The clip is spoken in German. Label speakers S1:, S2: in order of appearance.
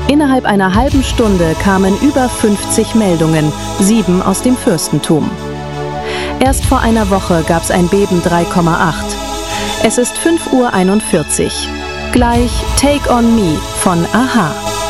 S1: Innerhalb einer halben Stunde kamen über 50 Meldungen, 7 aus dem Fürstentum. Erst vor einer Woche gab es ein Beben 3,8. Es ist 5:41 Uhr. Gleich Take on Me von a-ha.